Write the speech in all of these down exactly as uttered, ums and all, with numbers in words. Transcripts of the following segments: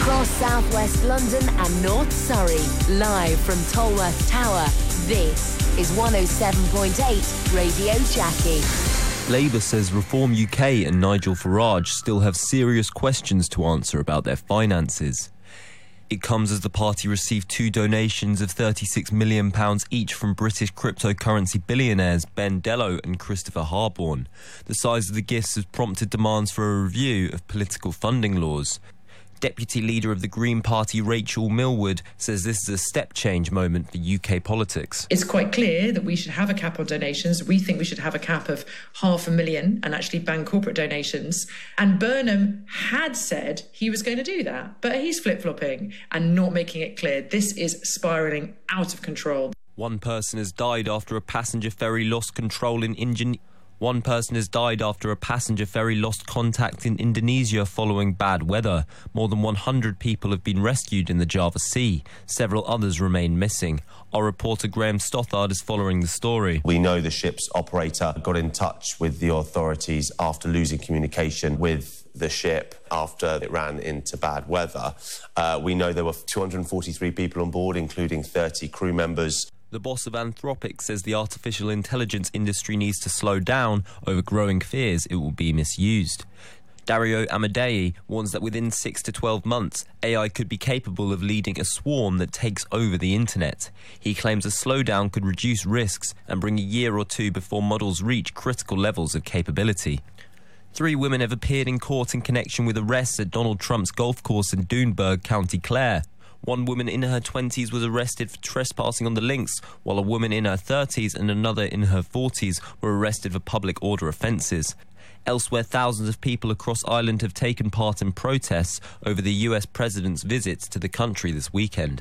Across southwest London and North Surrey, live from Tolworth Tower, this is one oh seven point eight Radio Jackie. Labour says Reform U K and Nigel Farage still have serious questions to answer about their finances. It comes as the party received two donations of thirty-six million pounds each from British cryptocurrency billionaires Ben Dello and Christopher Harborne. The size of the gifts has prompted demands for a review of political funding laws. Deputy Leader of the Green Party, Rachel Millward, says this is a step change moment for U K politics. It's quite clear that we should have a cap on donations. We think we should have a cap of half a million and actually ban corporate donations. And Burnham had said he was going to do that, but he's flip-flopping and not making it clear. This is spiralling out of control. One person has died after a passenger ferry lost control in Indonesia. One person has died after a passenger ferry lost contact in Indonesia following bad weather. More than one hundred people have been rescued in the Java Sea. Several others remain missing. Our reporter Graham Stothard is following the story. We know the ship's operator got in touch with the authorities after losing communication with the ship after it ran into bad weather. Uh, we know there were two hundred forty-three people on board, including thirty crew members. The boss of Anthropic says the artificial intelligence industry needs to slow down over growing fears it will be misused. Dario Amodei warns that within six to twelve months, A I could be capable of leading a swarm that takes over the internet. He claims a slowdown could reduce risks and bring a year or two before models reach critical levels of capability. Three women have appeared in court in connection with arrests at Donald Trump's golf course in Doonburg, County Clare. One woman in her twenties was arrested for trespassing on the links, while a woman in her thirties and another in her forties were arrested for public order offences. Elsewhere, thousands of people across Ireland have taken part in protests over the U S president's visits to the country this weekend.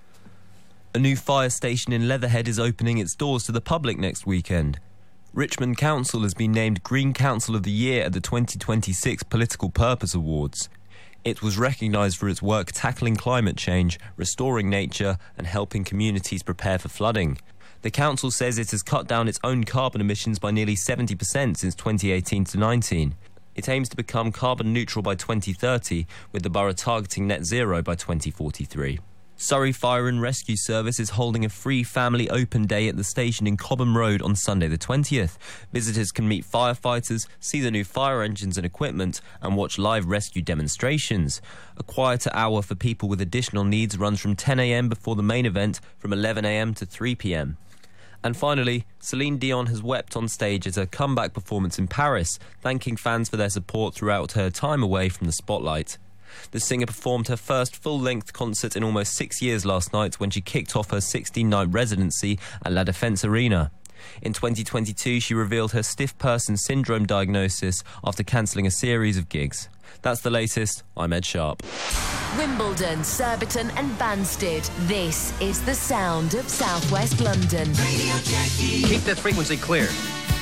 A new fire station in Leatherhead is opening its doors to the public next weekend. Richmond Council has been named Green Council of the Year at the twenty twenty-six Political Purpose Awards. It was recognised for its work tackling climate change, restoring nature and helping communities prepare for flooding. The council says it has cut down its own carbon emissions by nearly seventy percent since twenty eighteen to nineteen. It aims to become carbon neutral by twenty thirty, with the borough targeting net zero by twenty forty-three. Surrey Fire and Rescue Service is holding a free family open day at the station in Cobham Road on Sunday the twentieth. Visitors can meet firefighters, see the new fire engines and equipment, and watch live rescue demonstrations. A quieter hour for people with additional needs runs from ten a m before the main event, from eleven a m to three p m. And finally, Celine Dion has wept on stage at her comeback performance in Paris, thanking fans for their support throughout her time away from the spotlight. The singer performed her first full-length concert in almost six years last night when she kicked off her sixteen-night residency at La Défense Arena. In twenty twenty-two, she revealed her stiff person syndrome diagnosis after cancelling a series of gigs. That's the latest. I'm Ed Sharp. Wimbledon, Surbiton and Banstead. This is the sound of southwest London. Radio Jackie. Keep that frequency clear.